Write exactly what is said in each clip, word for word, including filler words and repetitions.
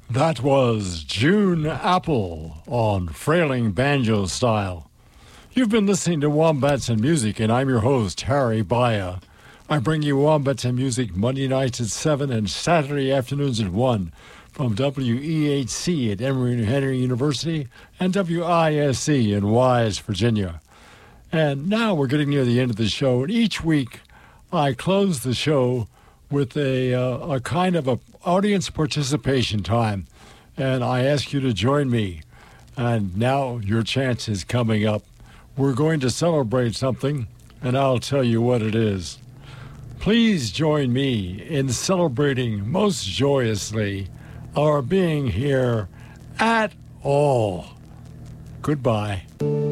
That was June Apple on Frailing Banjo Style. You've been listening to Wombats and Music, and I'm your host, Harry Baya. I bring you Wombats and Music Monday nights at seven and Saturday afternoons at one from W E H C at Emory-Henry University and W I S E in Wise, Virginia. And now we're getting near the end of the show, and each week I close the show with a, uh, a kind of a audience participation time, and I ask you to join me. And now your chance is coming up. We're going to celebrate something, and I'll tell you what it is. Please join me in celebrating most joyously our being here at all. Goodbye.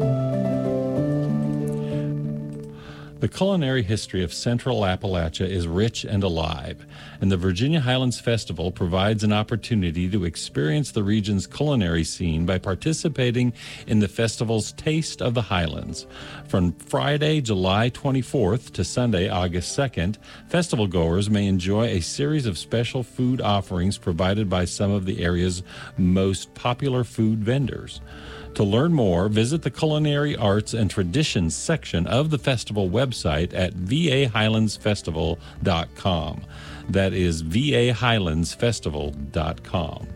The culinary history of Central Appalachia is rich and alive, and the Virginia Highlands Festival provides an opportunity to experience the region's culinary scene by participating in the festival's Taste of the Highlands. From Friday, July twenty-fourth to Sunday, August second, festival goers may enjoy a series of special food offerings provided by some of the area's most popular food vendors. To learn more, visit the Culinary Arts and Traditions section of the festival website at v a highlands festival dot com. That is v a highlands festival dot com.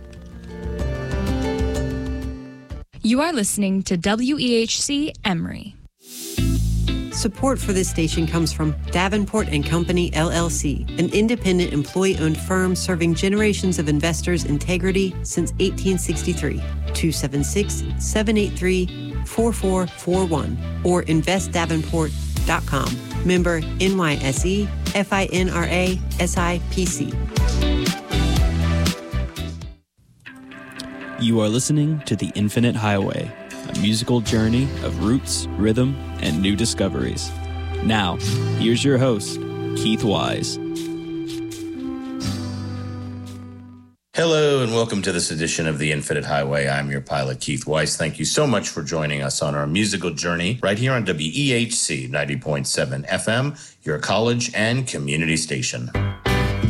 You are listening to W E H C Emory. Support for this station comes from Davenport and Company, L L C, an independent employee-owned firm serving generations of investors' integrity since eighteen sixty-three. two seven six, seven eight three, four four four one or invest davenport dot com. Member N Y S E, F I N R A, S I P C. You are listening to The Infinite Highway, a musical journey of roots, rhythm, and new discoveries. Now, here's your host, Keith Wise. Hello and welcome to this edition of The Infinite Highway. I'm your pilot, Keith Weiss. Thank you so much for joining us on our musical journey right here on W E H C ninety point seven F M, your college and community station.